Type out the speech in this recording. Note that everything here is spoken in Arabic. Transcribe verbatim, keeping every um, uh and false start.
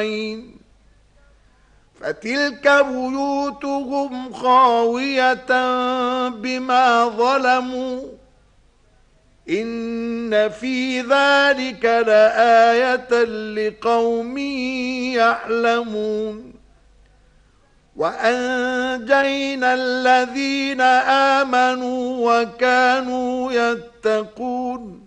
فتلك بيوتهم خاوية بما ظلموا إن في ذلك لآية لقوم يعلمون وأنجينا الذين آمنوا وكانوا يتقون